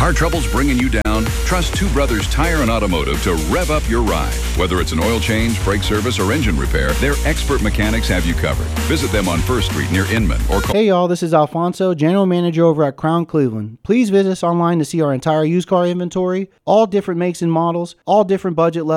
Car trouble's bringing you down? Trust Two Brothers Tire and Automotive to rev up your ride. Whether it's an oil change, brake service, or engine repair, their expert mechanics have you covered. Visit them on 1st Street near Inman or call. Hey y'all, this is Alfonso, General Manager over at Crown Cleveland. Please visit us online to see our entire used car inventory, all different makes and models, all different budget levels.